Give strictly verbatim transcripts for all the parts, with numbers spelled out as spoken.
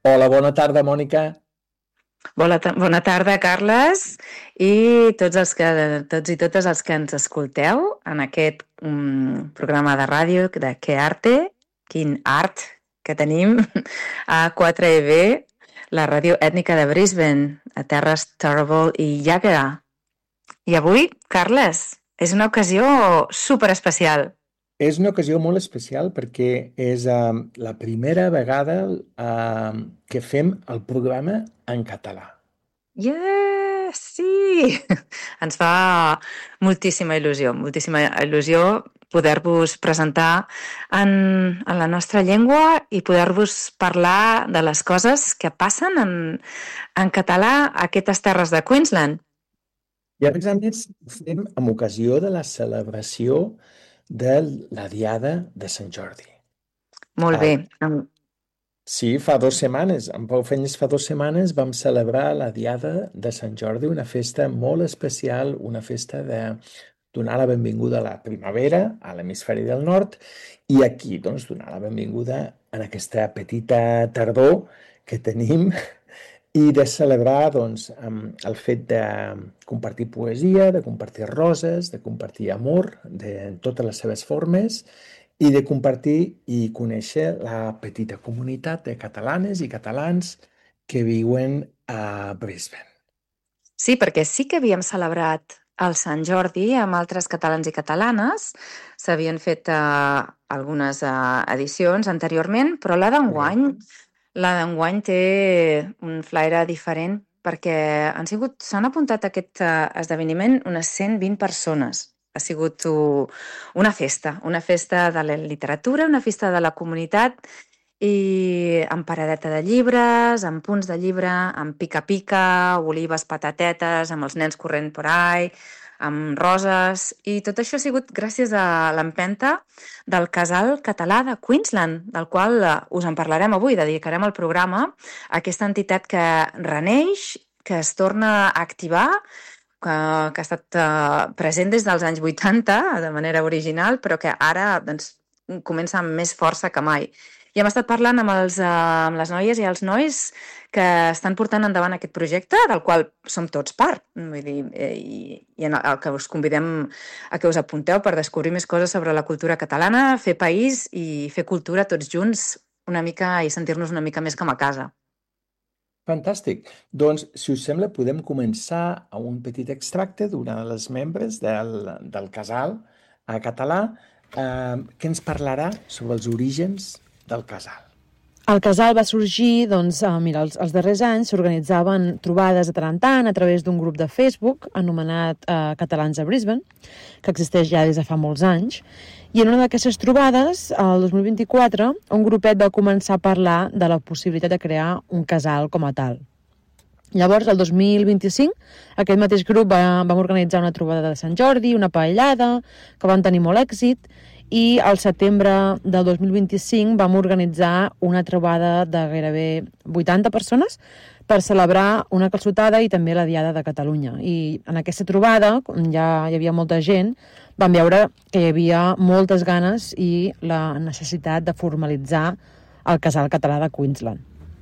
Hola, bona tarda, Mònica. Bona, ta- bona tarda, Carles, i tots, els que, tots i totes els que ens escolteu en aquest um, programa de ràdio de Que Arte, Quin Art, que tenim a quatre E B, la ràdio ètnica de Brisbane, a terres Turrbal i Llàguera. I avui, Carles, és una ocasió super especial. És una ocasió molt especial perquè és um, la primera vegada um, que fem el programa en català. Yes, sí! Ens fa moltíssima il·lusió, moltíssima il·lusió poder-vos presentar en, en la nostra llengua i poder-vos parlar de les coses que passen en, en català a aquestes terres de Queensland. I a més a més ho fem amb ocasió de la celebració de la Diada de Sant Jordi. Molt bé. El, sí, fa dues setmanes, en Pau Fenyes fa dues setmanes vam celebrar la Diada de Sant Jordi, una festa molt especial, una festa de donar la benvinguda a la primavera a l'hemisferi del nord i aquí doncs, donar la benvinguda en aquesta petita tardor que tenim i de celebrar doncs, el fet de compartir poesia, de compartir roses, de compartir amor de, en totes les seves formes i de compartir i conèixer la petita comunitat de catalanes i catalans que viuen a Brisbane. Sí, perquè sí que havíem celebrat el Sant Jordi amb altres catalans i catalanes. S'havien fet eh, algunes eh, edicions anteriorment, però la d'enguany, la d'enguany té un flaire diferent perquè han sigut, s'han apuntat a aquest eh, esdeveniment unes cent vint persones. Ha sigut uh, una festa, una festa de la literatura, una festa de la comunitat i amb paradeta de llibres, amb punts de llibre, amb pica-pica, olives, patatetes, amb els nens corrent por ahí, amb roses, i tot això ha sigut gràcies a l'empenta del Casal Català de Queensland, del qual eh, us en parlarem avui, dedicarem el programa a aquesta entitat que reneix, que es torna a activar, que, que ha estat eh, present des dels anys vuitanta de manera original, però que ara doncs, comença amb més força que mai. I hem estat parlant amb, els, eh, amb les noies i els nois que estan portant endavant aquest projecte, del qual som tots part. Vull dir, eh, i, i en el, el que us convidem a que us apunteu per descobrir més coses sobre la cultura catalana, fer país i fer cultura tots junts una mica i sentir-nos una mica més com a casa. Fantàstic. Doncs, si us sembla, podem començar a un petit extracte d'una de les membres del, del casal a català eh, que ens parlarà sobre els orígens del casal. El casal va sorgir, doncs, eh, mira, els, els darrers anys s'organitzaven trobades de tant en tant a través d'un grup de Facebook anomenat eh, Catalans a Brisbane, que existeix ja des de fa molts anys, i en una d'aquestes trobades, el dos mil vint-i-quatre, un grupet va començar a parlar de la possibilitat de crear un casal com a tal. Llavors, el dos mil vint-i-cinc, aquest mateix grup va, vam organitzar una trobada de Sant Jordi, una paellada, que van tenir molt èxit, i al setembre del dos mil vint-i-cinc vam organitzar una trobada de gairebé vuitanta persones per celebrar una calçotada i també la Diada de Catalunya. I en aquesta trobada, on ja hi havia molta gent, vam veure que hi havia moltes ganes i la necessitat de formalitzar el casal català de Queensland.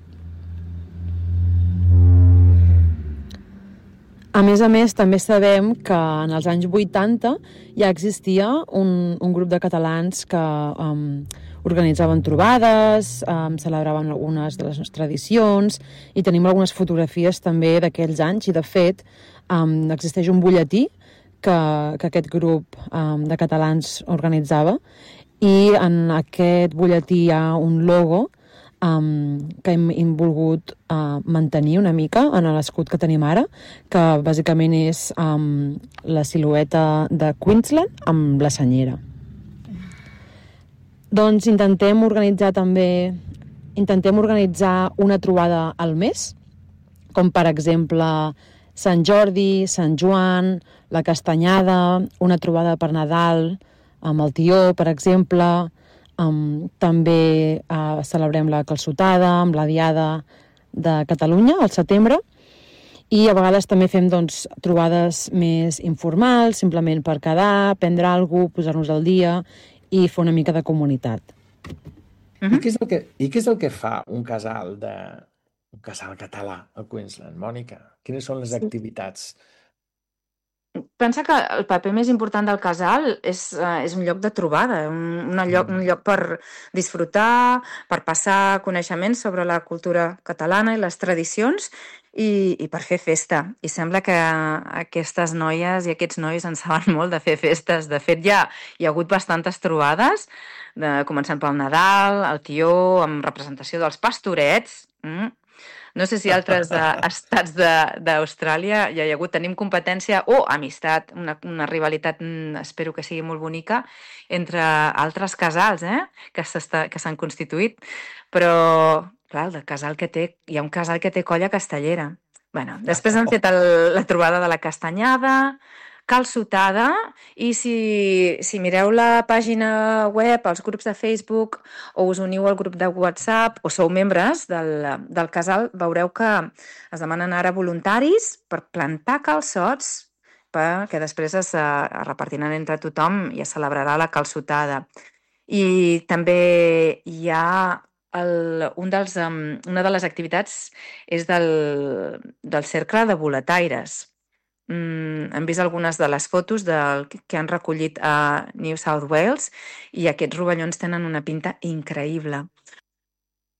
A més a més, també sabem que en els anys vuitanta ja existia un, un grup de catalans que um, organitzaven trobades, um, celebraven algunes de les nostres tradicions i tenim algunes fotografies també d'aquells anys i, de fet, um, existeix un butlletí que, que aquest grup um, de catalans organitzava i en aquest butlletí hi ha un logo Um, que hem, hem volgut uh, mantenir una mica en l'escut que tenim ara, que bàsicament és um, la silueta de Queensland amb la senyera. Doncs intentem organitzar també intentem organitzar una trobada al mes, com per exemple Sant Jordi, Sant Joan, la Castanyada, una trobada per Nadal amb el tió, per exemple. Um, també uh, celebrem la calçotada amb la Diada de Catalunya al setembre i a vegades també fem doncs, trobades més informals, simplement per quedar, prendre alguna cosa, posar-nos al dia i fer una mica de comunitat. Uh-huh. I, què és el que, I què és el que fa un casal de, Un casal català a Queensland. Mònica, quines són les Sí. activitats? Pensa que el paper més important del casal és, eh, és un lloc de trobada, un, una lloc, un lloc per disfrutar, per passar coneixements sobre la cultura catalana i les tradicions i, i per fer festa. I sembla que aquestes noies i aquests nois en saben molt de fer festes. De fet, ja hi ha hagut bastantes trobades, de, començant pel Nadal, el Tió, amb representació dels pastorets. Mm. No sé si altres uh, estats de- d'Austràlia ja hi ha hagut, tenim competència o amistat, una, una rivalitat, mm, espero que sigui molt bonica, entre altres casals eh? que s'està- que s'han constituït. Però, clar, el de casal que té, hi ha un casal que té colla castellera. Bueno, després han fet el, la trobada de la Castanyada, calçotada, i si, si mireu la pàgina web, els grups de Facebook, o us uniu al grup de WhatsApp, o sou membres del, del casal, veureu que es demanen ara voluntaris per plantar calçots perquè després es, eh, es repartiran entre tothom i es celebrarà la calçotada. I també hi ha el, un dels, um, una de les activitats és del, del cercle de boletaires. Mm, hem vist algunes de les fotos del, que han recollit a New South Wales i aquests rovellons tenen una pinta increïble.